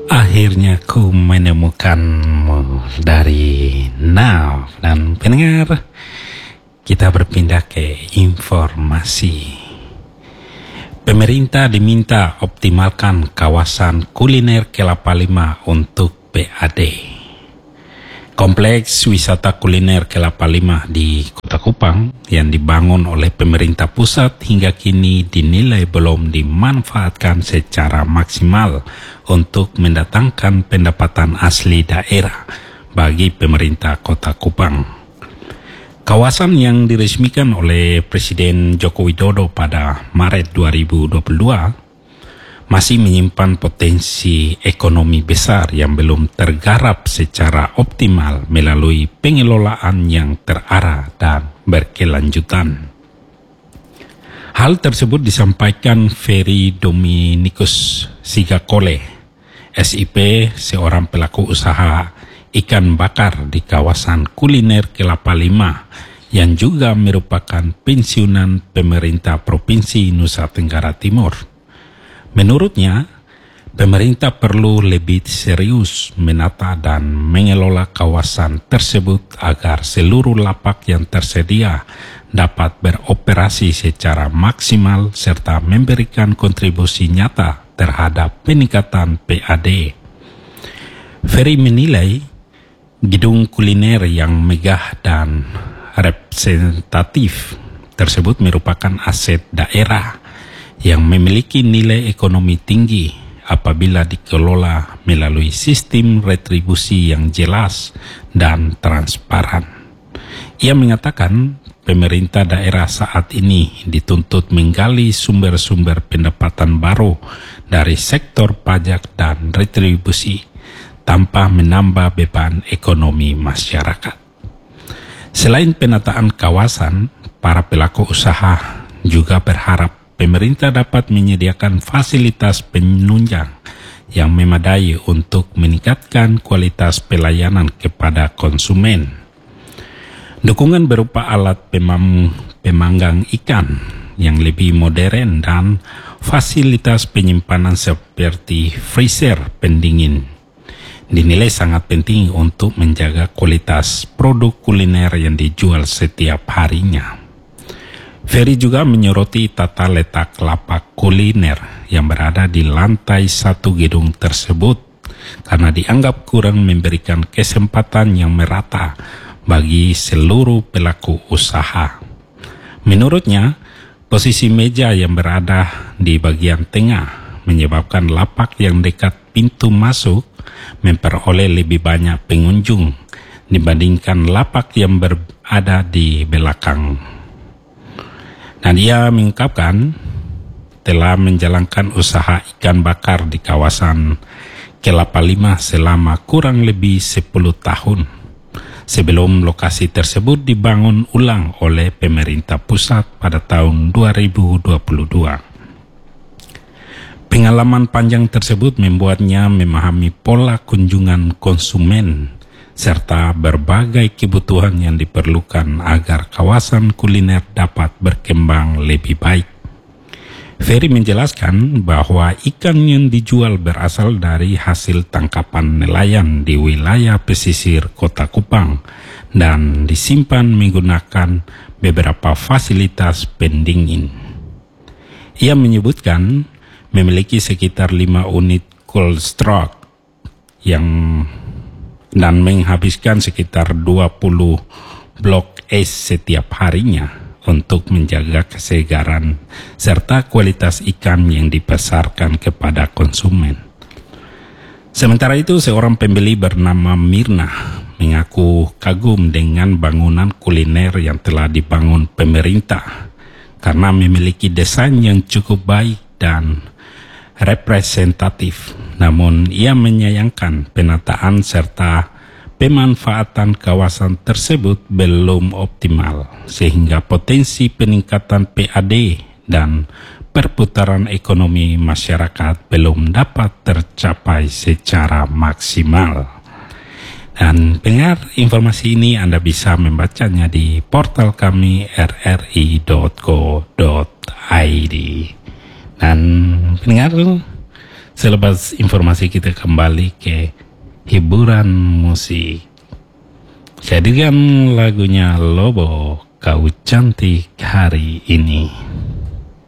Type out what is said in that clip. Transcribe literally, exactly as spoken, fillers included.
Akhirnya ku menemukanmu dari Now. Dan pendengar, kita berpindah ke informasi. Pemerintah diminta optimalkan kawasan kuliner Kelapa Lima untuk P A D. Kompleks wisata kuliner Kelapa Lima di Kota Kupang yang dibangun oleh pemerintah pusat hingga kini dinilai belum dimanfaatkan secara maksimal untuk mendatangkan pendapatan asli daerah bagi pemerintah Kota Kupang. Kawasan yang diresmikan oleh Presiden Joko Widodo pada Maret dua ribu dua puluh dua masih menyimpan potensi ekonomi besar yang belum tergarap secara optimal melalui pengelolaan yang terarah dan berkelanjutan. Hal tersebut disampaikan Ferry Dominikus Sigakole, S I P, seorang pelaku usaha ikan bakar di kawasan kuliner Kelapa Lima yang juga merupakan pensiunan pemerintah Provinsi Nusa Tenggara Timur. Menurutnya, pemerintah perlu lebih serius menata dan mengelola kawasan tersebut agar seluruh lapak yang tersedia dapat beroperasi secara maksimal serta memberikan kontribusi nyata terhadap peningkatan P A D. Ferry menilai gedung kuliner yang megah dan representatif tersebut merupakan aset daerah yang memiliki nilai ekonomi tinggi apabila dikelola melalui sistem retribusi yang jelas dan transparan. Ia mengatakan pemerintah daerah saat ini dituntut menggali sumber-sumber pendapatan baru dari sektor pajak dan retribusi tanpa menambah beban ekonomi masyarakat. Selain penataan kawasan, para pelaku usaha juga berharap pemerintah dapat menyediakan fasilitas penunjang yang memadai untuk meningkatkan kualitas pelayanan kepada konsumen. Dukungan berupa alat pemam, pemanggang ikan yang lebih modern dan fasilitas penyimpanan seperti freezer pendingin dinilai sangat penting untuk menjaga kualitas produk kuliner yang dijual setiap harinya. Ferry juga menyoroti tata letak lapak kuliner yang berada di lantai satu gedung tersebut karena dianggap kurang memberikan kesempatan yang merata bagi seluruh pelaku usaha. Menurutnya, posisi meja yang berada di bagian tengah menyebabkan lapak yang dekat pintu masuk memperoleh lebih banyak pengunjung dibandingkan lapak yang berada di belakang. Dan ia mengungkapkan telah menjalankan usaha ikan bakar di kawasan Kelapa Lima selama kurang lebih sepuluh tahun sebelum lokasi tersebut dibangun ulang oleh pemerintah pusat pada tahun dua ribu dua puluh dua. Pengalaman panjang tersebut membuatnya memahami pola kunjungan konsumen serta berbagai kebutuhan yang diperlukan agar kawasan kuliner dapat berkembang lebih baik. Ferry menjelaskan bahwa ikan yang dijual berasal dari hasil tangkapan nelayan di wilayah pesisir Kota Kupang dan disimpan menggunakan beberapa fasilitas pendingin. Ia menyebutkan memiliki sekitar lima unit cold storage yang dan menghabiskan sekitar dua puluh blok es setiap harinya untuk menjaga kesegaran serta kualitas ikan yang dipasarkan kepada konsumen. Sementara itu, seorang pembeli bernama Mirna mengaku kagum dengan bangunan kuliner yang telah dibangun pemerintah karena memiliki desain yang cukup baik dan representatif. Namun ia menyayangkan penataan serta pemanfaatan kawasan tersebut belum optimal sehingga potensi peningkatan P A D dan perputaran ekonomi masyarakat belum dapat tercapai secara maksimal. Dan pendengar, informasi ini Anda bisa membacanya di portal kami r r i dot co dot i d. Dan pendengar, Selepas informasi kita kembali ke hiburan musik. Saya hadirkan lagunya Lobo, Kau Cantik Hari Ini.